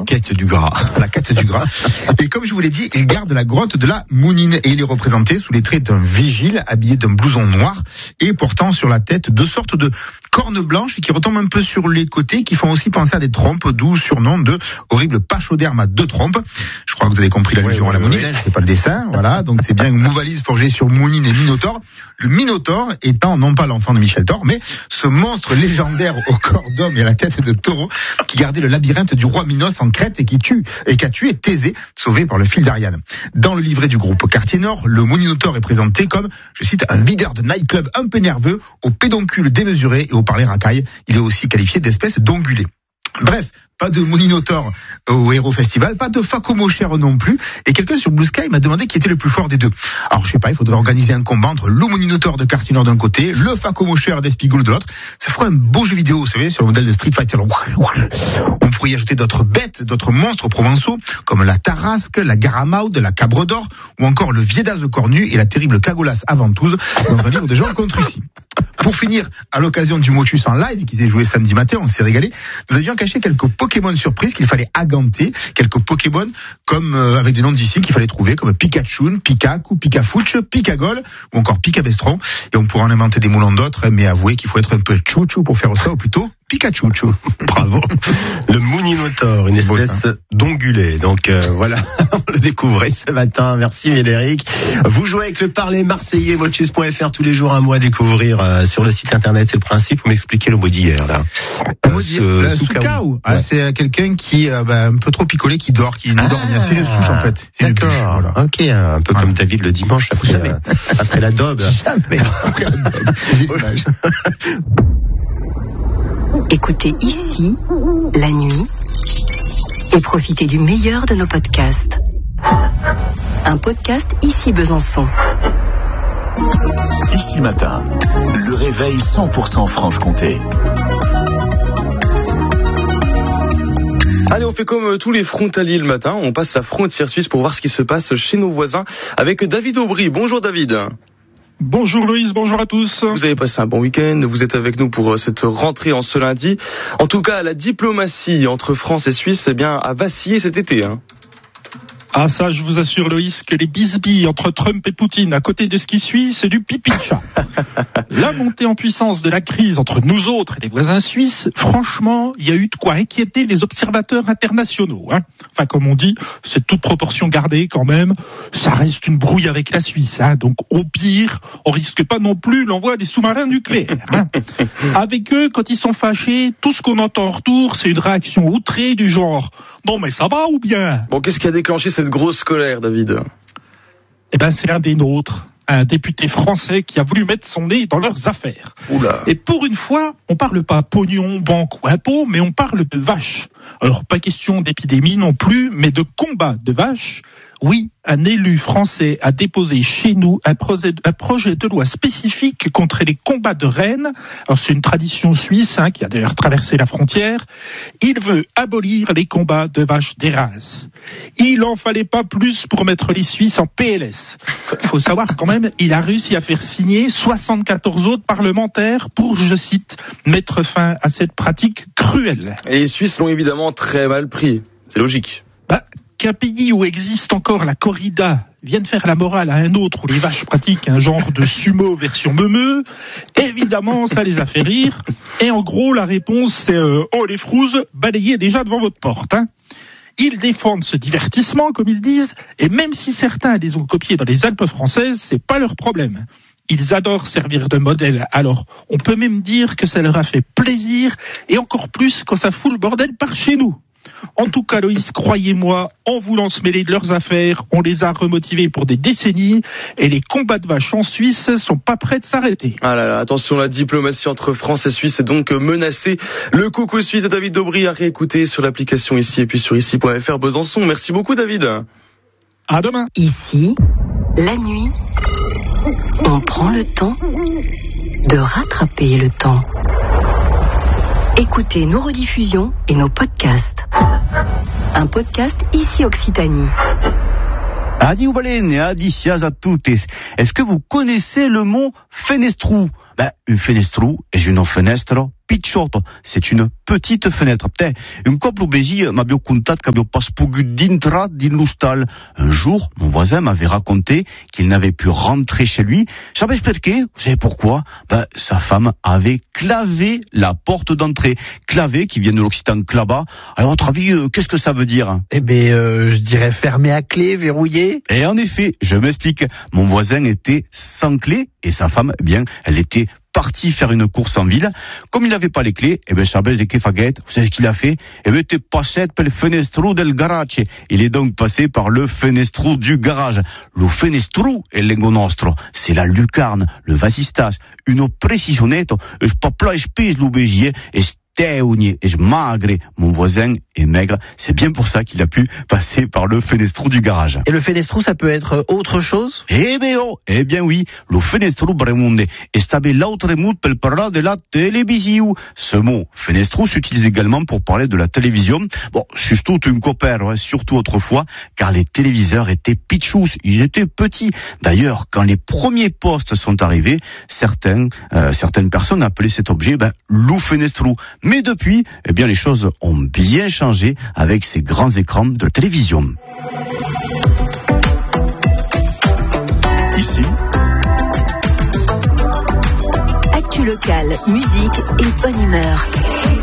quête du gras. La quête du gras. Et comme je vous l'ai dit, il garde la grotte de la Mounine et il est représenté sous les traits d'un vigile habillé d'un blouson noir et portant sur la tête deux sortes de cornes blanches qui retombent un peu sur les côtés, qui font aussi penser à des trompes, d'où surnom de horrible pachyderme à deux trompes. Je crois que vous avez compris l'allusion à la Mounine, c'est pas le dessin, voilà, donc c'est bien une mouvalise forgée sur Mounine et Minotaure. Le Minotaure étant non pas l'enfant de Michel Thor, mais ce monstre légendaire au corps d'homme et à la tête de taureau qui gardait le labyrinthe du roi Minos en Crète et qui a tué Thésée, sauvé par le fil d'Ariane. Dans le livret du groupe Quartier Nord, le Minotaure est présenté comme, je cite, un videur de nightclub un peu nerveux, au pédoncule démesuré et au parler racaille. Il est aussi qualifié d'espèce d'ongulé. Bref, pas de Minotaure au Héros Festival, pas de Facomocher non plus. Et quelqu'un sur Blue Sky m'a demandé qui était le plus fort des deux. Alors je sais pas, il faudrait organiser un combat entre le Minotaure de Quartier Nord d'un côté, le Facomocher d'Espigoule de l'autre. Ça ferait un beau jeu vidéo, vous savez, sur le modèle de Street Fighter. On pourrait y ajouter d'autres bêtes, d'autres monstres provençaux, comme la Tarasque, la Garamaude, la Cabre d'Or, ou encore le Viédas cornu et la terrible Cagolas Aventouse, dans un livre de Jean Contrucy. Pour finir, à l'occasion du Motus en live, qui s'est joué samedi matin, on s'est régalé, nous avions caché quelques Pokémon surprises qu'il fallait aganter, quelques Pokémon comme avec des noms d'ici qu'il fallait trouver, comme Pikachu, Pikaku, Pikafouch, Pikagol, ou encore Pikabestron, et on pourra en inventer des moulons d'autres, mais avouez qu'il faut être un peu chouchou pour faire ça, ou plutôt Pikachu. Bravo. Le Minotaure, une espèce d'ongulé. Donc voilà, on le découvrait ce matin. Merci Médéric. Vous jouez avec le parler marseillais, motus.fr, tous les jours un mot à découvrir sur le site internet, c'est le principe. Vous m'expliquez le mot d'hier là. Le mot d'hier, Soukao. C'est quelqu'un qui un peu trop picolé, qui dort, qui nous dort. C'est le souche en fait. C'est d'accord. Voilà. Ok, un peu comme David le dimanche après la daube. Jamais. Après la daube. Écoutez ici, la nuit, et profitez du meilleur de nos podcasts. Un podcast Ici Besançon. Ici matin, le réveil 100% Franche-Comté. Allez, on fait comme tous les frontaliers le matin, on passe la frontière suisse pour voir ce qui se passe chez nos voisins avec David Aubry. Bonjour David. Bonjour Loïs, bonjour à tous. Vous avez passé un bon week-end, vous êtes avec nous pour cette rentrée en ce lundi. En tout cas, la diplomatie entre France et Suisse a vacillé cet été. Ah ça, je vous assure Loïs que les bisbilles entre Trump et Poutine à côté de ce qui suit, c'est du pipi de chat. La montée en puissance de la crise entre nous autres et les voisins suisses, franchement, il y a eu de quoi inquiéter les observateurs internationaux. Enfin, comme on dit, c'est toute proportion gardée quand même, ça reste une brouille avec la Suisse. Donc au pire, on risque pas non plus l'envoi des sous-marins nucléaires. Avec eux, quand ils sont fâchés, tout ce qu'on entend en retour, c'est une réaction outrée du genre « Non mais ça va ou bien ?» Bon, qu'est-ce qui a déclenché cette grosse colère, David ? C'est un des nôtres, un député français qui a voulu mettre son nez dans leurs affaires. Oula. Et pour une fois, on parle pas pognon, banque ou impôt, mais on parle de vaches. Alors pas question d'épidémie non plus, mais de combat de vaches. Oui, un élu français a déposé chez nous un projet de loi spécifique contre les combats de rennes. Alors c'est une tradition suisse qui a d'ailleurs traversé la frontière. Il veut abolir les combats de vaches des races. Il en fallait pas plus pour mettre les Suisses en PLS. Faut savoir quand même, il a réussi à faire signer 74 autres parlementaires pour, je cite, mettre fin à cette pratique cruelle. Et les Suisses l'ont évidemment très mal pris. C'est logique. Qu'un pays où existe encore la corrida vienne faire la morale à un autre où les vaches pratiquent un genre de sumo version meumeux, évidemment ça les a fait rire. Et en gros la réponse c'est oh les frouzes, balayez déjà devant votre porte. Ils défendent ce divertissement comme ils disent, et même si certains les ont copiés dans les Alpes françaises, c'est pas leur problème. Ils adorent servir de modèle, alors on peut même dire que ça leur a fait plaisir, et encore plus quand ça fout le bordel par chez nous. En tout cas, Loïs, croyez-moi, en voulant se mêler de leurs affaires, on les a remotivés pour des décennies et les combats de vaches en Suisse sont pas prêts de s'arrêter. Ah là là, attention, la diplomatie entre France et Suisse est donc menacée. Le coucou suisse de David Aubry à réécouter sur l'application ici et puis sur ici.fr Besançon. Merci beaucoup David. À demain. Ici, la nuit, on prend le temps de rattraper le temps. Écoutez nos rediffusions et nos podcasts. Un podcast Ici Occitanie. Adi Ubalene, adicias a toutes. Est-ce que vous connaissez le mot fenestrou? Un fenestrou est une fenêtre picciotto, c'est une petite fenêtre. Un couple obési m'avait contato che avevo pas pogut dintra din l'hostal. Un jour, mon voisin m'avait raconté qu'il n'avait pu rentrer chez lui. Savez pourquoi? Vous savez pourquoi? Sa femme avait clavé la porte d'entrée. Clavé, qui vient de l'occitan clava. Alors, à votre avis, qu'est-ce que ça veut dire? Je dirais fermé à clé, verrouillé. Et en effet, je m'explique. Mon voisin était sans clé et sa femme, elle était parti faire une course en ville. Comme il n'avait pas les clés, Chabès de Kefaguette, vous savez ce qu'il a fait? T'es passé per le fenestro del garage. Il est donc passé par le fenestro du garage. Le fenestro è lengo nostro. C'est la lucarne, le vasistas, une précisionetto, je pas plat espèce l'obégier, et et magre. Mon voisin est maigre. C'est bien pour ça qu'il a pu passer par le fenestro du garage. Et le fenestro, ça peut être autre chose? Eh bien oui, le fenestro bremonde est l'autre mot pour parler de la télévision. Ce mot fenestro s'utilise également pour parler de la télévision. Bon, surtout une copain, surtout autrefois, car les téléviseurs étaient pitchous, ils étaient petits. D'ailleurs, quand les premiers postes sont arrivés, certaines personnes appelaient cet objet le fenestro. Mais depuis, les choses ont bien changé avec ces grands écrans de télévision. Ici, actu locale, musique et bonne humeur.